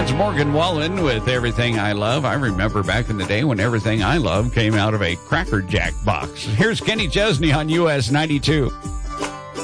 That's Morgan Wallen with Everything I Love. I remember back in the day when Everything I Love came out of a Cracker Jack box. Here's Kenny Chesney on US 92.